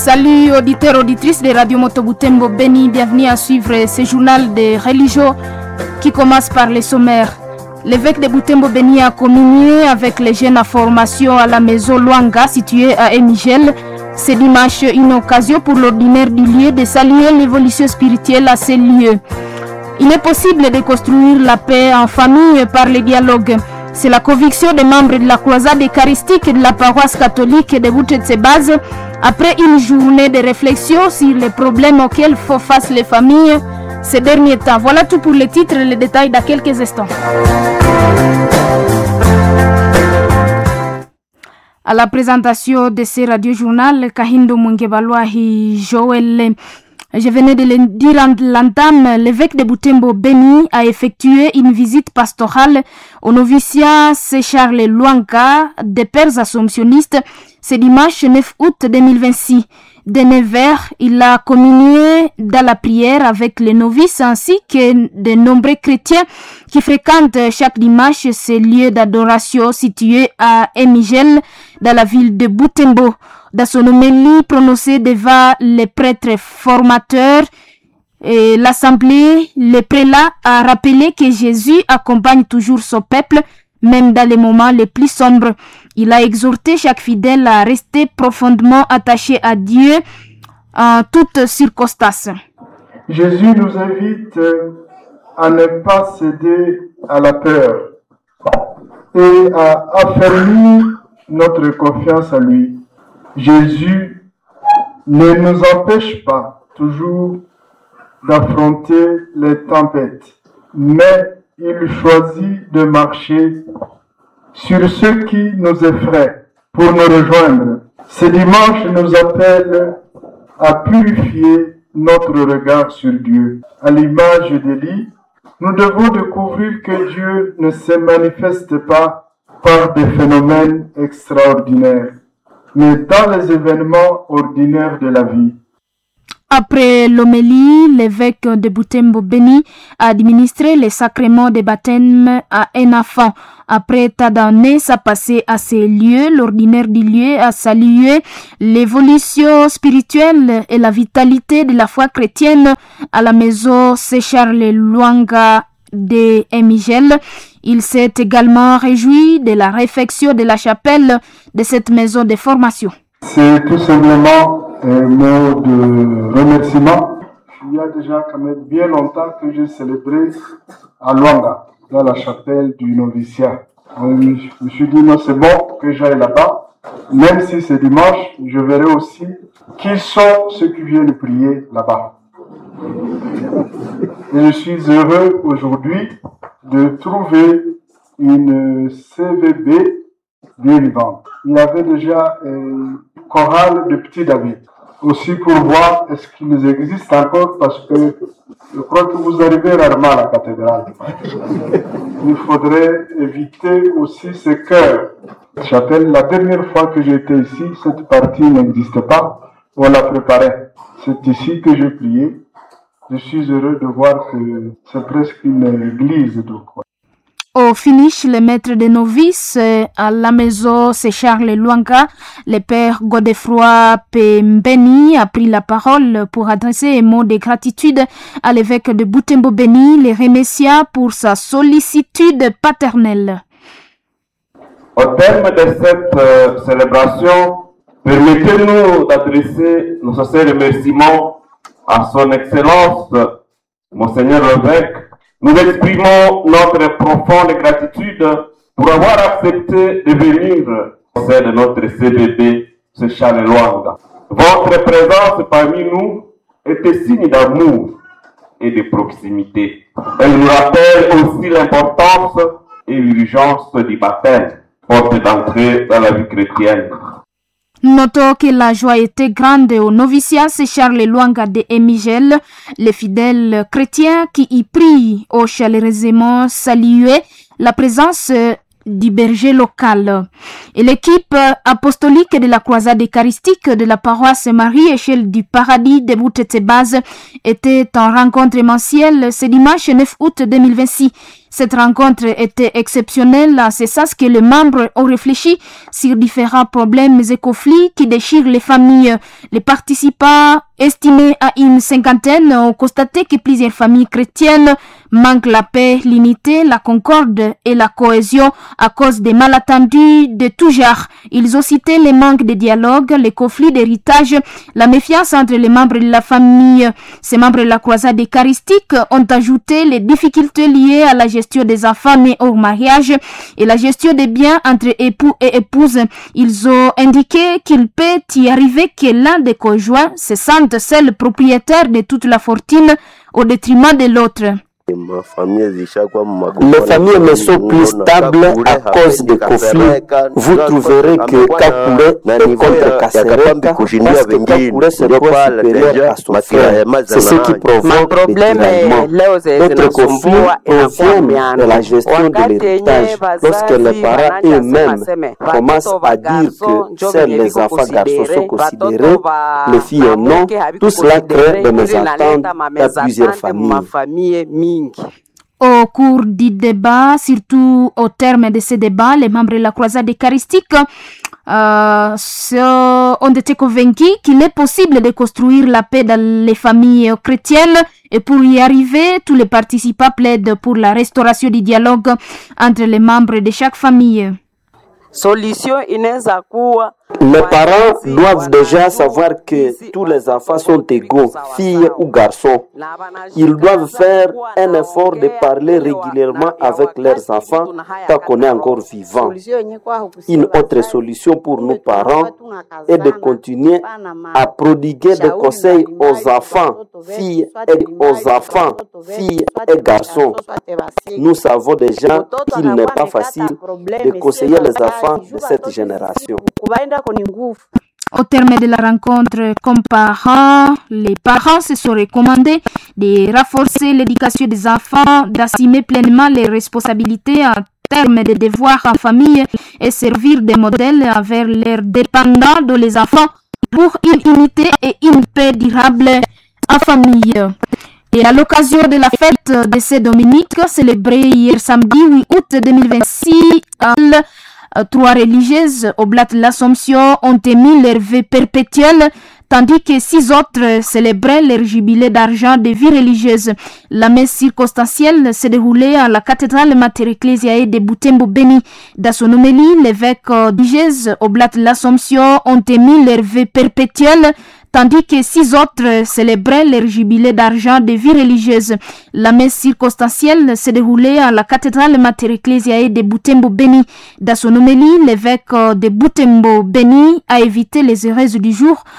Salut auditeurs, auditrices de Radio Moto Butembo Beni, bienvenue à suivre ce journal de religieux qui commence par les sommaires. L'évêque de Butembo Beni a communié avec les jeunes à formation à la maison Luanga située à Emigel. C'est dimanche une occasion pour l'ordinaire du lieu de saluer l'évolution spirituelle à ces lieux. Il est possible de construire la paix en famille par le dialogue. C'est la conviction des membres de la croisade eucharistique de la paroisse catholique de Boutetsebaz après une journée de réflexion sur les problèmes auxquels font face les familles ces derniers temps. Voilà tout pour les titres et les détails dans quelques instants. À la présentation de ce radio-journal, Kahindo Mungebalwahi Joël. Je venais de le dire en l'entame, l'évêque de Butembo Beni a effectué une visite pastorale au noviciat C. Charles Luanga des Pères Assomptionnistes ce dimanche 9 août 2026. De 9h, il a communié dans la prière avec les novices ainsi que de nombreux chrétiens qui fréquentent chaque dimanche ces lieux d'adoration situés à Emigel dans la ville de Butembo. Dans son homélie prononcée devant les prêtres formateurs et l'assemblée, le prélat a rappelé que Jésus accompagne toujours son peuple, même dans les moments les plus sombres. Il a exhorté chaque fidèle à rester profondément attaché à Dieu en toutes circonstances. Jésus nous invite à ne pas céder à la peur et à affermir notre confiance en lui. Jésus ne nous empêche pas toujours d'affronter les tempêtes, mais il choisit de marcher sur ce qui nous effraie pour nous rejoindre. Ce dimanche nous appelle à purifier notre regard sur Dieu. À l'image d'Élie, nous devons découvrir que Dieu ne se manifeste pas par des phénomènes extraordinaires, mais dans les événements ordinaires de la vie. Après l'homélie, l'évêque de Butembo Beni a administré les sacrements de baptême à un enfant. Après tant d'années, ça passé à ces lieux, l'ordinaire du lieu a salué l'évolution spirituelle et la vitalité de la foi chrétienne à la maison C. Charles Luanga de Emigel. Il s'est également réjoui de la réfection de la chapelle de cette maison de formation. C'est tout simplement un mot de remerciement. Il y a déjà quand même bien longtemps que j'ai célébré à Luanga, dans la chapelle du noviciat. Je me suis dit non, c'est bon que j'aille là-bas. Même si c'est dimanche, je verrai aussi qui sont ceux qui viennent prier là-bas. Et je suis heureux aujourd'hui de trouver une CVB bien vivante. Il y avait déjà une chorale de Petit David. Aussi pour voir est-ce qu'ils existent encore, parce que je crois que vous arrivez rarement à la cathédrale. Il faudrait éviter aussi ces chœurs. Chapelle, la dernière fois que j'étais ici, cette partie n'existait pas. On la préparait. C'est ici que j'ai prié. Je suis heureux de voir que c'est presque une église. Au finish, le maître des novices à la maison C. Charles Luanga, le père Godefroy Pembeni, a pris la parole pour adresser un mot de gratitude à l'évêque de Butembo Beni, les remerciant pour sa sollicitude paternelle. Au terme de cette célébration, permettez-nous d'adresser nos sincères remerciements à son Excellence, Monseigneur l'évêque. Nous exprimons notre profonde gratitude pour avoir accepté de venir au sein de notre CBB, ce Charles Luanga. Votre présence parmi nous est un signe d'amour et de proximité. Elle nous rappelle aussi l'importance et l'urgence du baptême, porte d'entrée dans la vie chrétienne. Notons que la joie était grande au noviciat C. Charles Luanga de Emigel. Les fidèles chrétiens qui y prient ont chaleureusement salué la présence du berger local. Et l'équipe apostolique de la croisade eucharistique de la paroisse Marie-Échelle du Paradis de Boutetsebaz était en rencontre mensuelle ce dimanche 9 août 2026. Cette rencontre était exceptionnelle, c'est ça ce que les membres ont réfléchi sur différents problèmes et conflits qui déchirent les familles. Les participants, estimés à une cinquantaine, ont constaté que plusieurs familles chrétiennes manquent la paix, l'unité, la concorde et la cohésion à cause des malentendus de tout genre. Ils ont cité les manques de dialogue, les conflits d'héritage, la méfiance entre les membres de la famille. Ces membres de la croisade eucharistique ont ajouté les difficultés liées à la gestion des enfants nés hors mariage et la gestion des biens entre époux et épouses. Ils ont indiqué qu'il peut y arriver que l'un des conjoints se sente seul propriétaire de toute la fortune au détriment de l'autre. Les familles ne sont plus stables à cause des conflits. Vous trouverez que Kakule est contre Kasereka parce que Kakule se croit supérieur à son frère. C'est ce qui provoque des tiraillements. Notre conflit provient de la gestion de l'héritage. Lorsque les parents eux-mêmes commencent à dire que seuls les enfants garçons sont considérés, les filles non, tout cela crée des mésententes dans plusieurs familles. Au cours du débat, surtout au terme de ce débat, les membres de la croisade eucharistique ont été convaincus qu'il est possible de construire la paix dans les familles chrétiennes et pour y arriver, tous les participants plaident pour la restauration du dialogue entre les membres de chaque famille. Les parents doivent déjà savoir que tous les enfants sont égaux, filles ou garçons. Ils doivent faire un effort de parler régulièrement avec leurs enfants tant qu'on est encore vivant. Une autre solution pour nous parents est de continuer à prodiguer des conseils aux enfants, filles et garçons. Nous savons déjà qu'il n'est pas facile de conseiller les enfants de cette génération. Au terme de la rencontre comme parents, les parents se sont recommandés de renforcer l'éducation des enfants, d'assumer pleinement les responsabilités en termes de devoirs en famille et servir de modèle envers leurs dépendants de les enfants pour une unité et une paix durable en famille. Et à l'occasion de la fête de Saint-Dominique, célébrée hier samedi 8 août 2026, 3 religieuses Oblates de l'Assomption ont émis leur vœu perpétuel, tandis que 6 autres célébraient leur jubilé d'argent de vie religieuse. La messe circonstancielle s'est déroulée à la cathédrale Mater Ecclesiae de Butembo Beni. Dans son homélie, l'évêque religieuses Oblates de l'Assomption ont émis leur vœu perpétuel, tandis que 6 autres célébraient leur jubilé d'argent de vie religieuse. La messe circonstancielle s'est déroulée à la cathédrale Mater Ecclesiae de Butembo Beni. Dans son homélie, l'évêque de Butembo Beni a évité les erreurs du jour